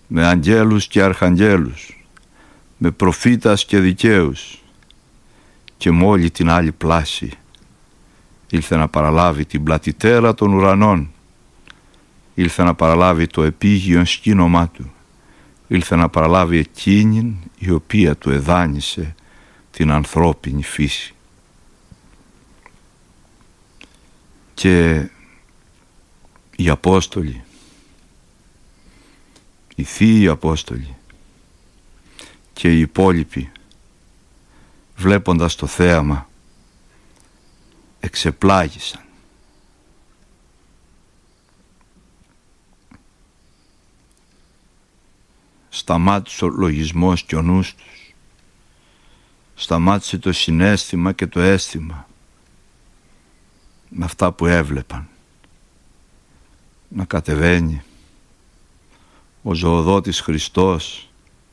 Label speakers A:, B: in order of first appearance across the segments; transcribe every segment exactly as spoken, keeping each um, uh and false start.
A: με αγγέλους και αρχαγγέλους, με προφήτας και δικαίους, και με όλη την άλλη πλάση ήλθε να παραλάβει την πλατητέρα των ουρανών, ήλθε να παραλάβει το επίγειον σκήνωμά του, ήλθε να παραλάβει εκείνην η οποία του εδάνησε την ανθρώπινη φύση. Και οι Απόστολοι, οι Θείοι Απόστολοι και οι υπόλοιποι, βλέποντας το θέαμα, εξεπλάγησαν. Σταμάτησε ο λογισμός και ο νους τους, σταμάτησε το συναίσθημα και το αίσθημα με αυτά που έβλεπαν να κατεβαίνει ο ζωοδότης Χριστός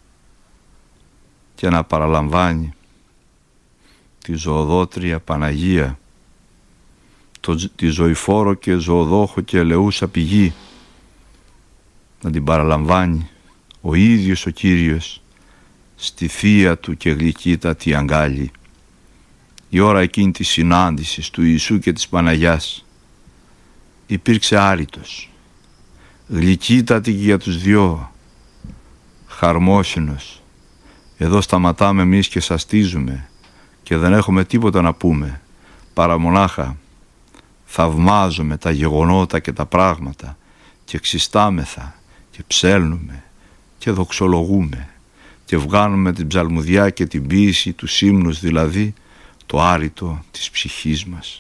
A: και να παραλαμβάνει τη ζωοδότρια Παναγία, το, τη ζωηφόρο και ζωοδόχο και ελεούσα πηγή, να την παραλαμβάνει ο ίδιος ο Κύριος στη θεία του και γλυκύτατη αγκάλη. Η ώρα εκείνη της συνάντησης του Ιησού και της Παναγιάς υπήρξε άρρητος, γλυκύτατη και για τους δυο, χαρμόσυνος. Εδώ σταματάμε εμείς και σαστίζουμε και δεν έχουμε τίποτα να πούμε, παρά μονάχα θαυμάζουμε τα γεγονότα και τα πράγματα και ξιστάμεθα και ψέλνουμε και δοξολογούμε και βγάνουμε την ψαλμουδιά και την ποίηση του ύμνους, δηλαδή το άρρητο της ψυχής μας.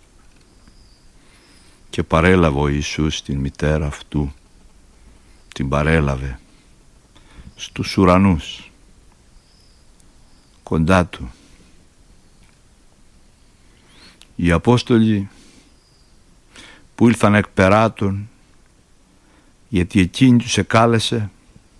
A: Και παρέλαβε ο Ιησούς την μητέρα αυτού, την παρέλαβε στους ουρανούς, κοντά του. Οι Απόστολοι που ήλθαν εκ περάτων, γιατί εκείνη τους εκάλεσε,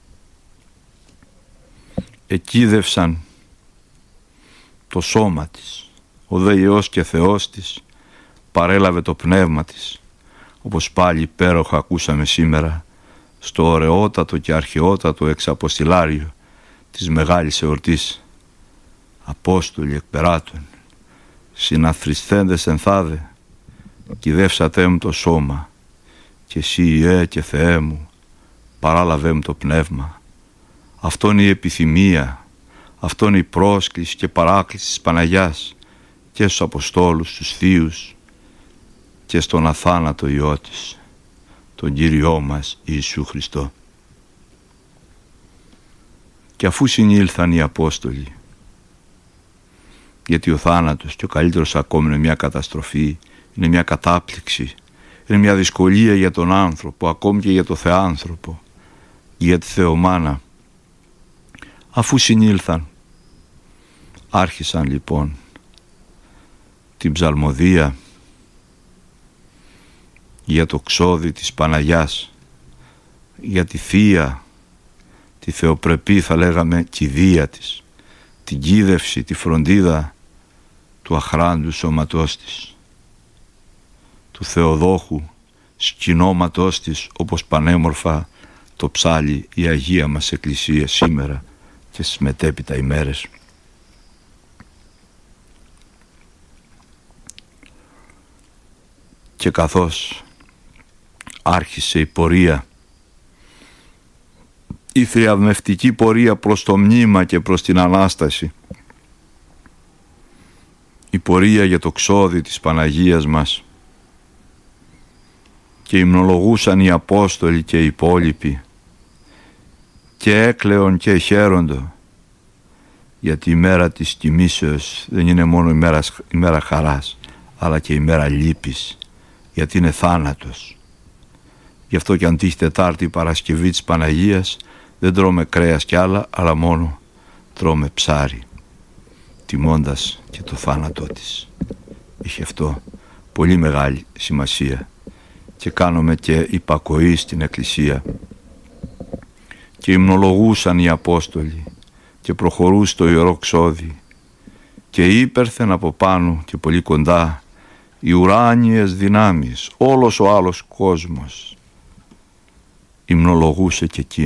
A: εκείδευσαν το σώμα της. Ο δε Υιός και Θεός της παρέλαβε το πνεύμα της, όπως πάλι υπέροχα ακούσαμε σήμερα στο ωραιότατο και αρχαιότατο εξαποστηλάριο της μεγάλης εορτής. Απόστολοι εκ περάτων, συναθριστέντες ενθάδε, κηδεύσατε μου το σώμα, και εσύ Ιε και Θεέ μου παράλαβε μου το πνεύμα. Αυτό είναι η επιθυμία, αυτό είναι η πρόσκληση και παράκληση της Παναγιάς και στους Αποστόλους, στους Θείους και στον αθάνατο Υιό της, τον Κύριό μας Ιησού Χριστό. Και αφού συνήλθαν οι Απόστολοι, γιατί ο θάνατος και ο καλύτερος ακόμη είναι μια καταστροφή, είναι μια κατάπληξη, είναι μια δυσκολία για τον άνθρωπο, ακόμη και για το θεάνθρωπο, για τη Θεομάνα. Αφού συνήλθαν, άρχισαν λοιπόν την ψαλμοδία για το ξόδι της Παναγιάς, για τη Θεία, τη θεοπρεπή θα λέγαμε κηδεία της, την κίδευση, τη φροντίδα του αχράντου σώματός της, του Θεοδόχου σκηνώματός της, όπως πανέμορφα το ψάλλει η Αγία μας Εκκλησία σήμερα και στις μετέπειτα ημέρες. Και καθώς άρχισε η πορεία, η θριαμβευτική πορεία προς το μνήμα και προς την Ανάσταση, η πορεία για το ξόδι της Παναγίας μας, και υμνολογούσαν οι Απόστολοι και οι υπόλοιποι και έκλαιον και χαίροντο, γιατί η μέρα της τιμήσεως δεν είναι μόνο η μέρα, η μέρα χαράς, αλλά και η μέρα λύπης, γιατί είναι θάνατος. Γι' αυτό και αν τύχει Τετάρτη η Παρασκευή της Παναγίας, δεν τρώμε κρέας κι άλλα, αλλά μόνο τρώμε ψάρι, τιμώντας και το θάνατό της. Είχε αυτό πολύ μεγάλη σημασία και κάνουμε και υπακοή στην Εκκλησία. Και υμνολογούσαν οι Απόστολοι και προχωρούσε το Ιερό Ξόδι και ύπερθεν από πάνω και πολύ κοντά οι ουράνιες δυνάμεις, όλος ο άλλος κόσμος υμνολογούσε και εκείνο.